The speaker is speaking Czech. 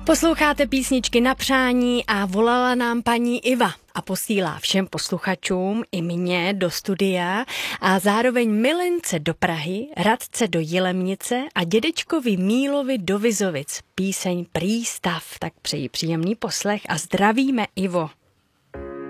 Posloucháte písničky na přání a volala nám paní Iva a posílá všem posluchačům i mě do studia a zároveň milence do Prahy, Radce do Jilemnice a dědečkovi Mílovi do Vizovic. Píseň Přístav, tak přeji příjemný poslech a zdravíme, Ivo.